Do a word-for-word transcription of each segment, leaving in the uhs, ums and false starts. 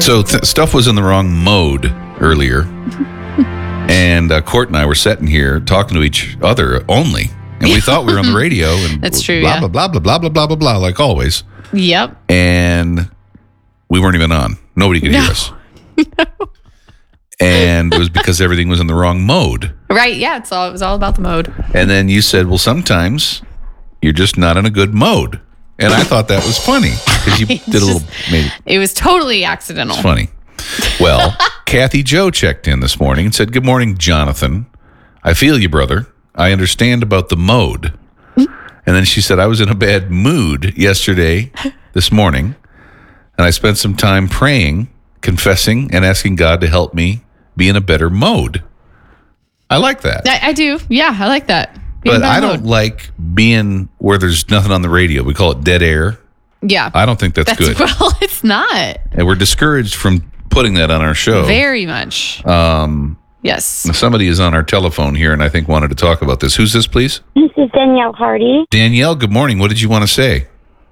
So th- stuff was in the wrong mode earlier. And uh, Court and I were sitting here talking to each other only. And we thought we were on the radio. And That's true, blah, yeah. blah, blah, blah, blah, blah, blah, blah, blah, like always. Yep. And we weren't even on. Nobody could No. hear us. And it was because everything was in the wrong mode. Right, yeah, it's all, it was all about the mode. And then you said, well, sometimes you're just not in a good mode. And I thought that was funny because you did a little, maybe It was totally accidental. it's funny. Well, Kathy Joe checked in this morning and said, good morning, Jonathan. I feel you, brother. I understand about the mode. And then she said, I was in a bad mood yesterday, this morning, and I spent some time praying, confessing, and asking God to help me be in a better mode. I like that. I, I do. Yeah, I like that. Being But I in don't mode. like being where there's nothing on the radio. We call it dead air. Yeah. I don't think that's, That's good. well, it's not. And we're discouraged from putting that on our show. Very much. Um, Yes. somebody is on our telephone here and I think wanted to talk about this. Who's this, please? This is Danielle Hardy. Danielle, good morning. What did you want to say?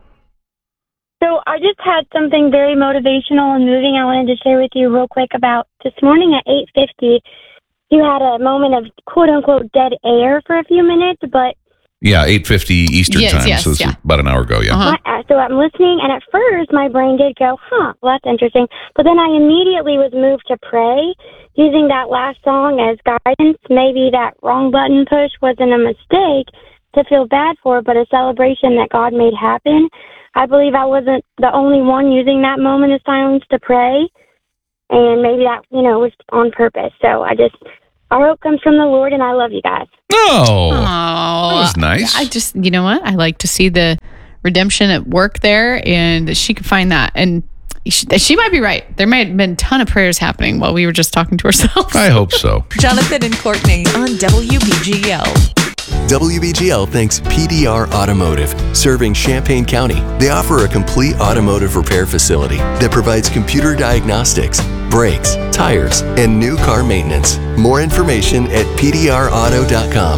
So I just had something very motivational and moving I wanted to share with you real quick about this morning at eight fifty. You had a moment of quote-unquote dead air for a few minutes, but Yeah, eight fifty Eastern Yes, time. yes, so this yeah. is about an hour ago, yeah. Uh-huh. my, so I'm listening, and at first my brain did go, huh, well, that's interesting. But then I immediately was moved to pray, using that last song as guidance. Maybe that wrong button push wasn't a mistake to feel bad for, but a celebration that God made happen. I believe I wasn't the only one using that moment of silence to pray, and maybe that, you know, was on purpose. So I just, our hope comes from the Lord, and I love you guys. Oh, Oh, that was nice. I just, you know what? I like to see the redemption at work there, and she could find that. And she, she might be right. There might have been a ton of prayers happening while we were just talking to ourselves. I hope so. Jonathan and Courtney on W B G L. W B G L thanks P D R Automotive, serving Champaign County. They offer a complete automotive repair facility that provides computer diagnostics, brakes, tires, and new car maintenance. More information at P D R auto dot com.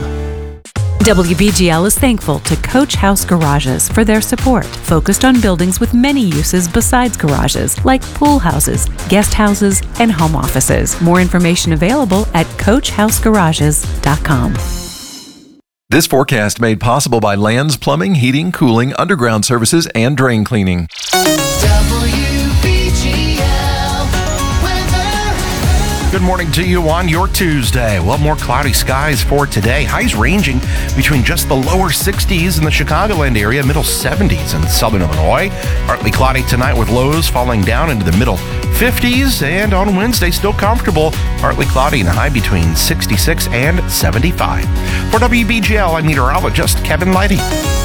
W B G L is thankful to Coach House Garages for their support, focused on buildings with many uses besides garages, like pool houses, guest houses, and home offices. More information available at coach house garages dot com. This forecast made possible by Lands Plumbing, Heating, Cooling, Underground Services, and Drain Cleaning. Good morning to you on your Tuesday. Well, more cloudy skies for today. Highs ranging between just the lower sixties in the Chicagoland area, middle seventies in southern Illinois. Partly cloudy tonight with lows falling down into the middle fifties. And on Wednesday, still comfortable. Partly cloudy and a high between sixty-six and seventy-five. For W B G L, I'm meteorologist Kevin Lighty.